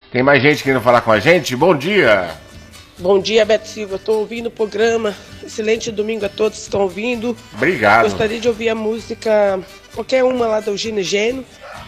Tem mais gente querendo falar com a gente? Bom dia! Bom dia, Beto Silva. Estou ouvindo o programa. Excelente domingo a todos que estão ouvindo. Obrigado. Gostaria de ouvir a música, qualquer uma lá do Gino Geno.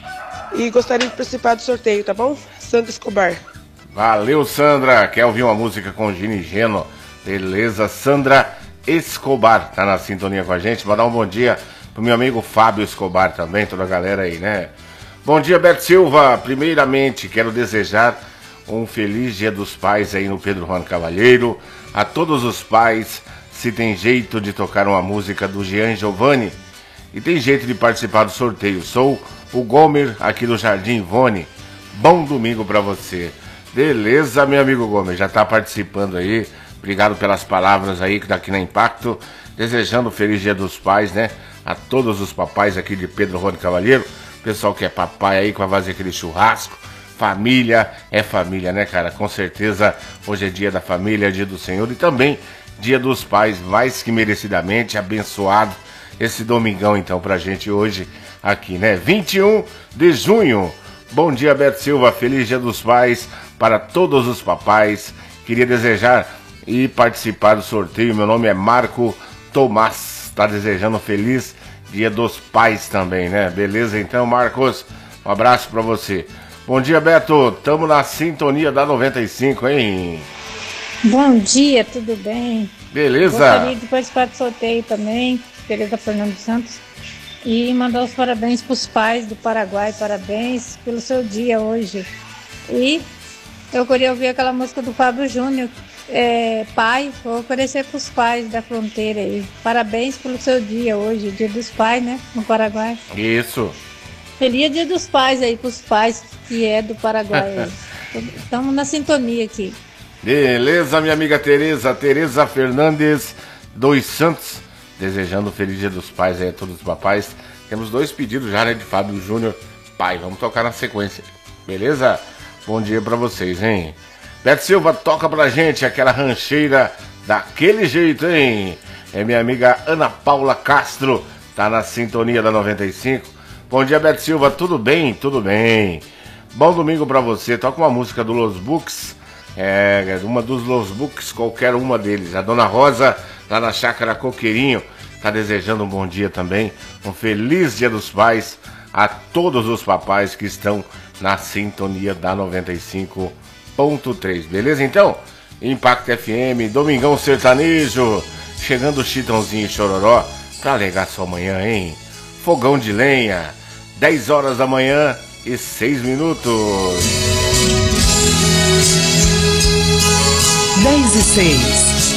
E gostaria de participar do sorteio, tá bom? Sandra Escobar. Valeu, Sandra. Quer ouvir uma música com Gino Geno? Beleza, Sandra Escobar tá na sintonia com a gente. Mandar um bom dia pro meu amigo Fábio Escobar também, toda a galera aí, né? Bom dia, Beto Silva. Primeiramente, quero desejar um feliz Dia dos Pais aí no Pedro Juan Cavalheiro. A todos os pais, se tem jeito de tocar uma música do Jean Giovanni e tem jeito de participar do sorteio. Sou o Gomer aqui do Jardim Ivone. Bom domingo pra você. Beleza, meu amigo Gomer, já tá participando aí. Obrigado pelas palavras aí que daqui na Impacto. Desejando um feliz Dia dos Pais, né? A todos os papais aqui de Pedro Juan Cavalheiro. Pessoal que é papai aí, que vai fazer aquele churrasco. Família é família, né, cara? Com certeza, hoje é dia da família, é dia do Senhor e também dia dos pais, mais que merecidamente, abençoado esse domingão, então, pra gente hoje aqui, né? 21 de junho. Bom dia, Beto Silva, feliz Dia dos Pais para todos os papais. Queria desejar e participar do sorteio. Meu nome é Marco Tomás, tá desejando feliz Dia dos Pais também, né? Beleza, então, Marcos, um abraço pra você. Bom dia, Beto. Tamo na sintonia da 95, hein? Bom dia, tudo bem? Beleza. Gostaria de participar do sorteio também, Tereza Fernando Santos, e mandar os parabéns para os pais do Paraguai. Parabéns pelo seu dia hoje. E eu queria ouvir aquela música do Fábio Júnior, Pai, vou oferecer para os pais da fronteira aí. Parabéns pelo seu dia hoje, Dia dos Pais, né, no Paraguai. Isso. Feliz Dia dos Pais aí pros pais que é do Paraguai. Estamos na sintonia aqui. Beleza, minha amiga Tereza Fernandes dos Santos, desejando feliz Dia dos Pais aí a todos os papais. Temos 2 pedidos já, né, de Fábio Júnior. Pai, vamos tocar na sequência. Beleza? Bom dia pra vocês, hein? Beto Silva, toca pra gente aquela rancheira daquele jeito, hein? É minha amiga Ana Paula Castro, tá na sintonia da 95. Bom dia, Beto Silva, tudo bem? Tudo bem. Bom domingo pra você. Toca uma música do Los Books, uma dos Los Books, qualquer uma deles. A Dona Rosa, lá na Chácara Coqueirinho, tá desejando um bom dia também. Um feliz Dia dos Pais a todos os papais que estão na sintonia da 95.3. Beleza, então? Impacto FM, Domingão Sertanejo, chegando o Chitãozinho e Chororó pra alegar sua manhã, hein? Fogão de lenha, 10 horas da manhã e 6 minutos. 10 e 6.